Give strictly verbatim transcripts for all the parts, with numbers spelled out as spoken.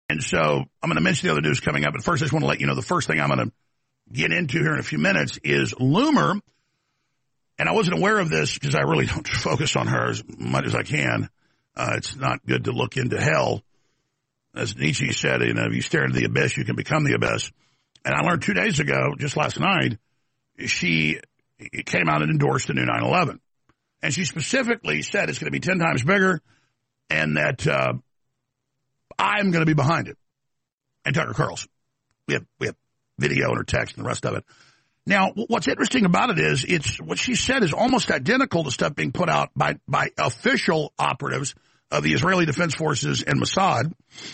And so I'm going to mention the other news coming up, but first I just want to let you know the first thing I'm going to get into here in a few minutes is Loomer. And I wasn't aware of this because I really don't focus on her as much as I can. Uh, it's not good to look into hell. As Nietzsche said, you know, if you stare into the abyss, you can become the abyss. And I learned two days ago, just last night, she came out and endorsed the new nine eleven. And she specifically said it's going to be ten times bigger and that uh, I'm going to be behind it. And Tucker Carlson. We have, we have video and her text and the rest of it. Now, what's interesting about it is it's what she said is almost identical to stuff being put out by, by official operatives of the Israeli Defense Forces and Mossad.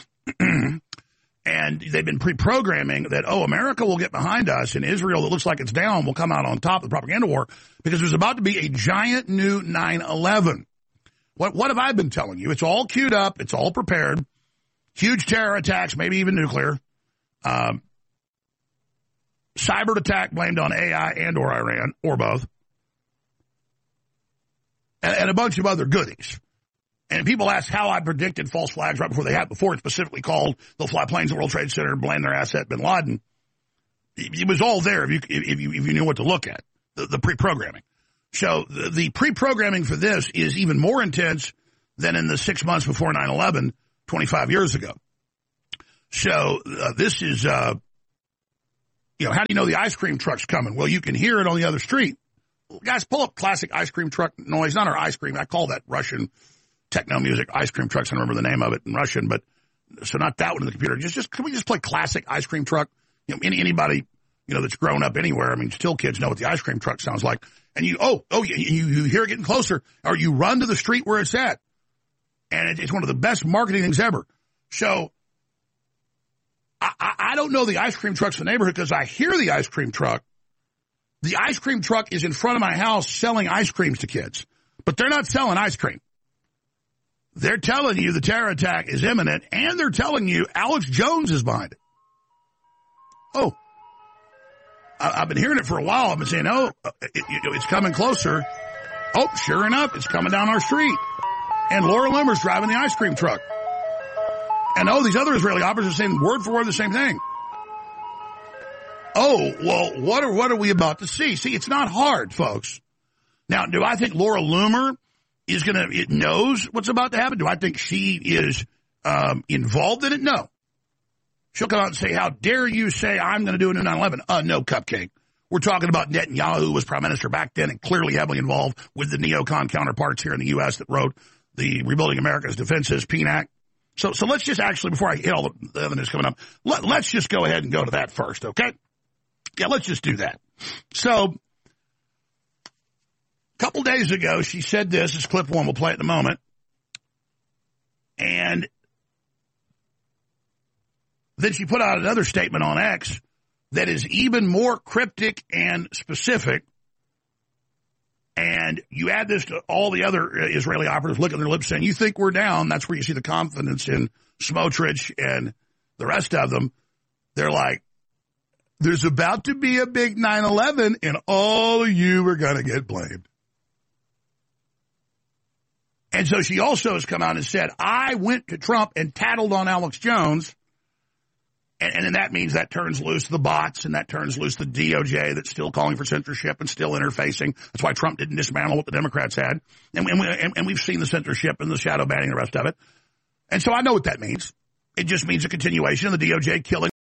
And they've been pre-programming that, oh, America will get behind us and Israel that looks like it's down will come out on top of the propaganda war because there's about to be a giant new nine eleven. What, what have I been telling you? It's all queued up. It's all prepared. Huge terror attacks, maybe even nuclear. Um, cyber attack blamed on A I and or Iran, or both. And, and a bunch of other goodies. And people ask how I predicted false flags right before they had, before it specifically called they'll fly planes at World Trade Center and blame their asset bin Laden. It was all there if you, if you, if you knew what to look at, the, the pre-programming. So the, the pre-programming for this is even more intense than in the six months before nine eleven, twenty-five years ago. So uh, this is, uh, you know, how do you know the ice cream truck's coming? Well, you can hear it on the other street. Guys, pull up classic ice cream truck noise. Not our ice cream. I call that Russian techno music, ice cream trucks. I don't remember the name of it in Russian, but so not that one in the computer. Just, just, can we just play classic ice cream truck? You know, any, anybody, you know, that's grown up anywhere. I mean, still kids know what the ice cream truck sounds like. And you, oh, oh, you, you hear it getting closer, or you run to the street where it's at. And it, it's one of the best marketing things ever. So I, I, I don't know the ice cream trucks in the neighborhood because I hear the ice cream truck. The ice cream truck is in front of my house selling ice creams to kids, but they're not selling ice cream. They're telling you the terror attack is imminent, and they're telling you Alex Jones is behind it. Oh, I, I've been hearing it for a while. I've been saying, oh, it, it, it's coming closer. Oh, sure enough, it's coming down our street. And Laura Loomer's driving the ice cream truck. And oh, these other Israeli operatives are saying word for word the same thing. Oh, well, what are, what are we about to see? See, it's not hard, folks. Now, do I think Laura Loomer is going to, it knows what's about to happen? Do I think she is um, involved in it? No. She'll come out and say, how dare you say I'm going to do a new nine eleven? Uh, no, cupcake. We're talking about Netanyahu, who was prime minister back then and clearly heavily involved with the neocon counterparts here in the U S that wrote the Rebuilding America's Defenses, P N A C. So, so let's just actually, before I hit all the, the other news coming up, let, let's just go ahead and go to that first, okay? Yeah, let's just do that. So, a couple days ago, she said this. This clip one, we'll play it in a moment. And then she put out another statement on X that is even more cryptic and specific. And you add this to all the other Israeli operatives looking at their lips saying, you think we're down. That's where you see the confidence in Smotrich and the rest of them. They're like, there's about to be a big nine eleven and all of you are going to get blamed. And so she also has come out and said, I went to Trump and tattled on Alex Jones. And, and then that means that turns loose the bots and that turns loose the D O J that's still calling for censorship and still interfacing. That's why Trump didn't dismantle what the Democrats had. And, and, we, and, and we've seen the censorship and the shadow banning and the rest of it. And so I know what that means. It just means a continuation of the D O J killing